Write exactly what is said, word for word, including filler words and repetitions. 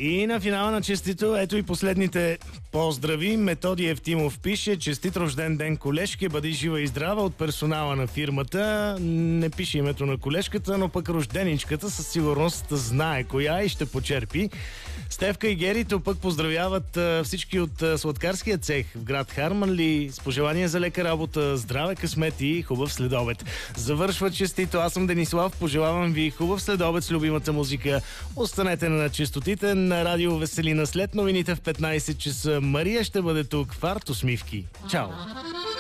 И на финала на честито, ето и последните поздрави. Методи Евтимов пише: честит рожден ден, колежке, бъди жива и здрава от персонала на фирмата. Не пише името на колежката, но пък рожденичката със сигурност знае коя и ще почерпи. Стевка и Герито пък поздравяват всички от сладкарския цех в град Харманли с пожелания за лека работа, здраве, късмет и хубав следобед. Завършва честито. Аз съм Денислав. Пожелавам ви хубав следобед с любимата музика. Останете на честотите на Радио Веселина. След новините в петнайсет часа Мария ще бъде тук в Арт Усмивки. Чао!